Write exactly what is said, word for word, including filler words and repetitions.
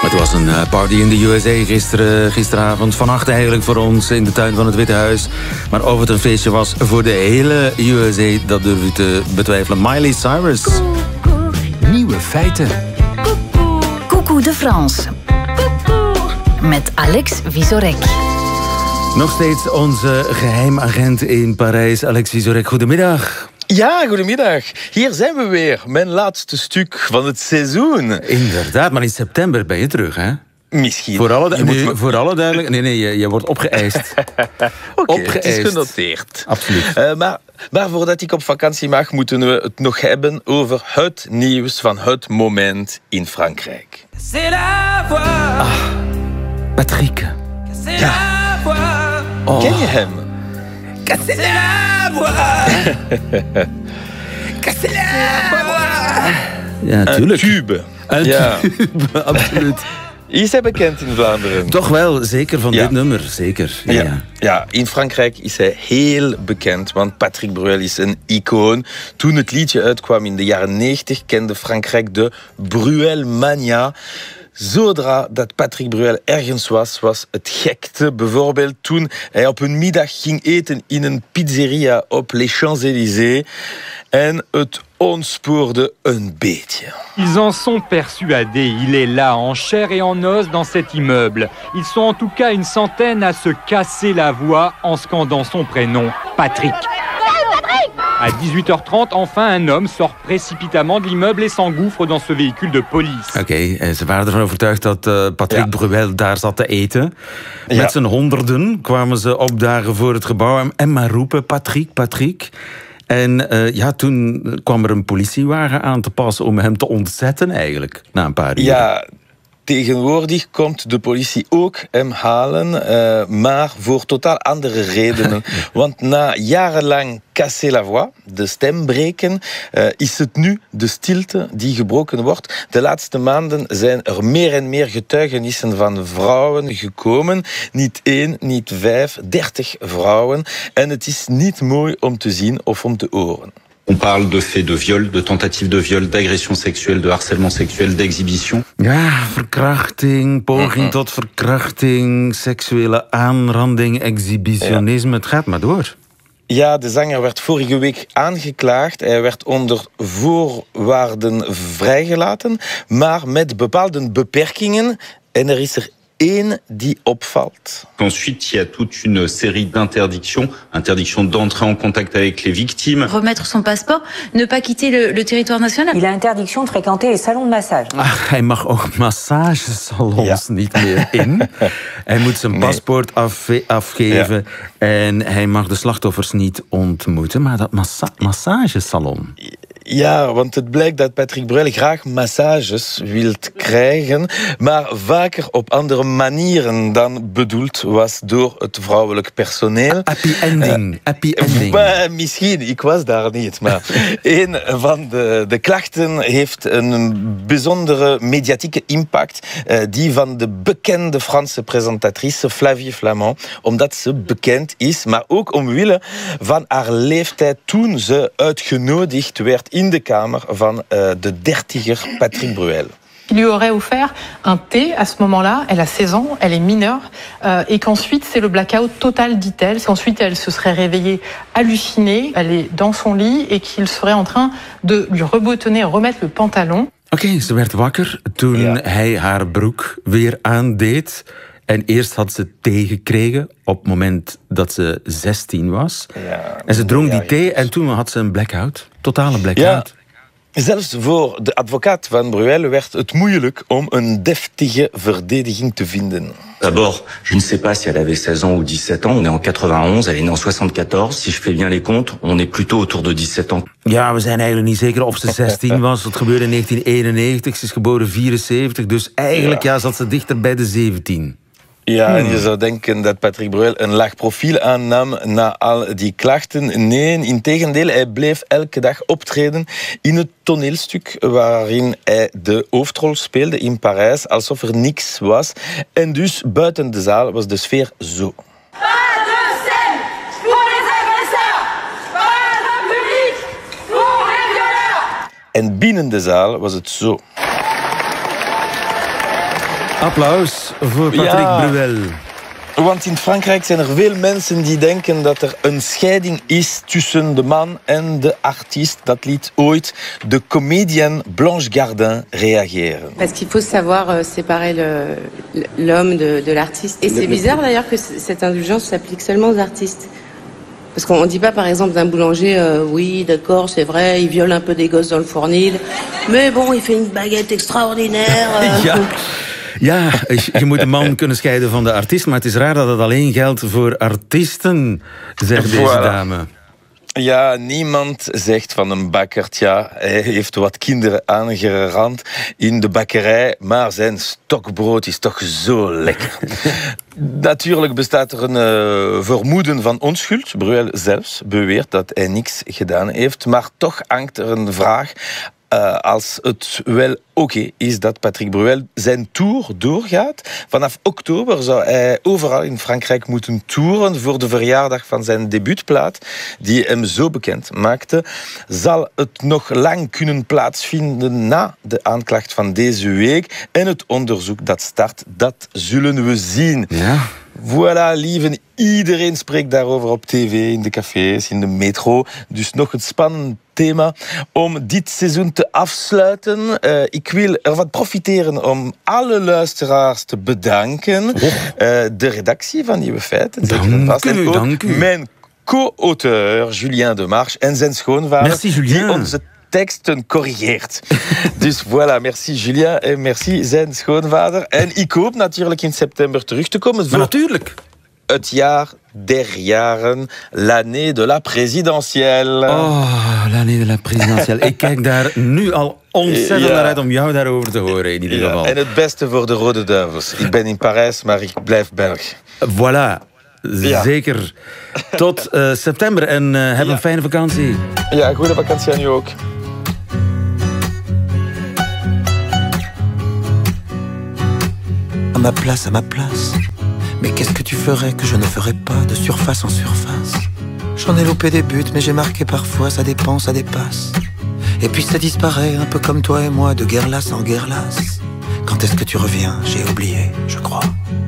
Het was een uh, party in de U S A gisteren, gisteravond. Vannacht eigenlijk voor ons in de tuin van het Witte Huis. Maar of het een feestje was voor de hele U S A, dat durf ik te betwijfelen. Miley Cyrus. Nieuwe feiten. Coucou de France. Met Alex Vizorek. Nog steeds onze geheimagent in Parijs, Alex Vizorek. Goedemiddag. Ja, goedemiddag. Hier zijn we weer. Mijn laatste stuk van het seizoen. Inderdaad, maar in september ben je terug, hè? Misschien. Voor alle, du- nee, me... voor alle duidelijk... Nee, nee, je, je wordt opgeëist. Oké, okay, opgeëist. het is genoteerd. Absoluut. Uh, maar, maar voordat ik op vakantie mag, moeten we het nog hebben over het nieuws van het moment in Frankrijk. Ah, Patrick. Ja. Oh. Ken je hem? Cassez la voix. Cassez la voix. Ja, natuurlijk. Een tube. Een ja. tube, absoluut. Is hij bekend in Vlaanderen? Toch wel, zeker van ja. dit nummer, zeker. Ja, ja. ja. ja, in Frankrijk is hij heel bekend, want Patrick Bruel is een icoon. Toen het liedje uitkwam in de jaren negentig, kende Frankrijk de Bruel-mania. Zodra dat Patrick Bruel ergens was, was het gekte. Bijvoorbeeld toen hij op een middag ging eten in een pizzeria op Les Champs-Élysées. En het ontspoorde een beetje. Ils en sont persuadés. Il est là, en chair et en os, dans cet immeuble. Ils sont en tout cas une centaine à se casser la voix en scandant son prénom, Patrick. À dix-huit heures trente, enfin, un homme sort précipitamment de l'immeuble et s'engouffre dans ce véhicule de police. Oké, okay, ze waren ervan overtuigd dat uh, Patrick ja. Bruel daar zat te eten. Met ja. zijn honderden kwamen ze opdagen voor het gebouw en, en maar roepen, Patrick, Patrick. En uh, ja, toen kwam er een politiewagen aan te passen om hem te ontzetten eigenlijk, na een paar uur. Ja. Tegenwoordig komt de politie ook hem halen, uh, maar voor totaal andere redenen. Want na jarenlang casser la voix, de stem breken, uh, is het nu de stilte die gebroken wordt. De laatste maanden zijn er meer en meer getuigenissen van vrouwen gekomen. Niet één, niet vijf, dertig vrouwen. En het is niet mooi om te zien of om te horen. On parle de faits de viol, de tentatives de viol, d'agression seksuele, de harcèlement seksueel, d'exhibition. Ja, verkrachting, poging mm-hmm. tot verkrachting, seksuele aanranding, exhibitionisme. Ja. Het gaat maar door. Ja, de zanger werd vorige week aangeklaagd. Hij werd onder voorwaarden vrijgelaten, maar met bepaalde beperkingen. En er is er één die opvalt. Ensuite, il y a toute une série d'interdictions. Interdiction d'entrer en contact avec les victimes. Remettre son passeport, ne pas quitter le, le territoire national. Il a interdiction de fréquenter les salons de massage. Ach, hij mag ook massagesalons ja. niet meer in. Hij moet zijn nee. paspoort af, afgeven. Ja. En hij mag de slachtoffers niet ontmoeten. Maar dat massa- massagesalon... Ja, want het blijkt dat Patrick Bruel graag massages wil krijgen, maar vaker op andere manieren dan bedoeld was door het vrouwelijk personeel. Happy ending. Uh, Happy ending. Maar misschien, ik was daar niet. Maar een van de, de klachten heeft een bijzondere mediatieke impact. Uh, die van de bekende Franse presentatrice Flavie Flamand. Omdat ze bekend is, maar ook omwille van haar leeftijd toen ze uitgenodigd werd in de kamer van uh, de dertiger Patrick Bruel. Il lui aurait offert un thé à ce moment-là. Elle a seize ans, elle est mineure. Euh, et qu'ensuite, c'est le blackout total, dit-elle. Qu'ensuite, elle se serait réveillée hallucinée. Elle est dans son lit et qu'il serait en train de lui reboutonner, remettre le pantalon. Oké, okay, ze werd wakker toen ja. hij haar broek weer aandeed. En eerst had ze thee gekregen op het moment dat ze zestien was. Ja, en ze dronk die thee en toen had ze een blackout. Totale blackout. Ja. Zelfs voor de advocaat van Bruel werd het moeilijk om een deftige verdediging te vinden. D'abord, je ne sais pas si elle avait seize ans ou dix-sept ans. On est en quatre-vingt-onze, elle est née en soixante-quatorze. Si je fais bien les comptes, on est plutôt autour de dix-sept ans. Ja, we zijn eigenlijk niet zeker of ze zestien was. Dat gebeurde in negentien eenennegentig. Ze is geboren vierenzeventig. Dus eigenlijk ja. Ja, zat ze dichter bij de zeventien. Ja, en je zou denken dat Patrick Bruel een laag profiel aannam na al die klachten. Nee, integendeel, hij bleef elke dag optreden in het toneelstuk waarin hij de hoofdrol speelde in Parijs, alsof er niks was. En dus buiten de zaal was de sfeer zo. En binnen de zaal was het zo. Applaus voor Patrick Ja. Bruel. Want in Frankrijk zijn er veel mensen die denken dat er een scheiding is tussen de man en de artiest. Dat liet ooit de comedienne Blanche Gardin reageren. Parce qu'il faut savoir euh, séparer le, l'homme de, de l'artiste. Et c'est bizarre d'ailleurs que c- cette indulgence s'applique seulement aux artistes. Parce qu'on ne dit pas par exemple d'un boulanger, euh, oui d'accord c'est vrai, il viole un peu des gosses dans le fournil, mais bon il fait une baguette extraordinaire. euh. Ja. Ja, je moet de man kunnen scheiden van de artiest, maar het is raar dat het alleen geldt voor artiesten, zegt deze Voilà. dame. Ja, niemand zegt van een bakker, tja, hij heeft wat kinderen aangerand in de bakkerij, maar zijn stokbrood is toch zo lekker. Natuurlijk bestaat er een uh, vermoeden van onschuld. Bruel zelfs beweert dat hij niks gedaan heeft, maar toch hangt er een vraag. Uh, als het wel oké okay is dat Patrick Bruel zijn tour doorgaat. Vanaf oktober zou hij overal in Frankrijk moeten toeren voor de verjaardag van zijn debuutplaat, die hem zo bekend maakte. Zal het nog lang kunnen plaatsvinden na de aanklacht van deze week en het onderzoek dat start, dat zullen we zien. Ja. Voilà, lieven, iedereen spreekt daarover op tv, in de cafés, in de metro. Dus nog een spannend thema om dit seizoen te afsluiten. Uh, ik wil ervan profiteren om alle luisteraars te bedanken. Oh. Uh, de redactie van Nieuwe Feiten. Dank u, dank u. Mijn co-auteur Julien Demarche en zijn schoonvader. Merci, Julien. Die onze teksten corrigeert. Dus voilà, merci Julien en merci zijn schoonvader. En ik hoop natuurlijk in september terug te komen. Maar natuurlijk. Het jaar der jaren, l'année de la présidentielle. Oh, l'année de la présidentielle. Ik kijk daar nu al ontzettend ja. naar uit om jou daarover te horen, in ieder ja, geval. En het beste voor de Rode Duivels. Ik ben in Parijs, maar ik blijf Belg. Voilà. Ja. Zeker. Tot uh, september en uh, heb ja. een fijne vakantie. Ja, goede vakantie aan u ook. À ma place, à ma place. Mais qu'est-ce que tu ferais que je ne ferais pas de surface en surface? J'en ai loupé des buts, mais j'ai marqué parfois, ça dépend, ça dépasse. Et puis ça disparaît, un peu comme toi et moi, de guerre lasse en guerre lasse. Quand est-ce que tu reviens? J'ai oublié, je crois.